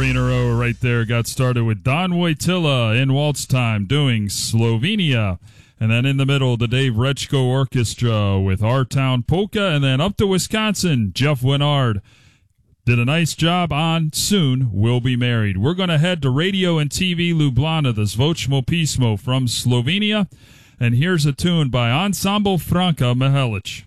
three in a row right there. Got started with Don Wojtyla in Waltz Time doing Slovenia. And then in the middle, the Dave Rechko Orchestra with Our Town Polka. And then up to Wisconsin, Jeff Winard did a nice job on Soon We'll Be Married. We're going to head to Radio and TV Ljubljana, the Zvočno Pismo from Slovenia. And here's a tune by Ensemble Franka Mihelic.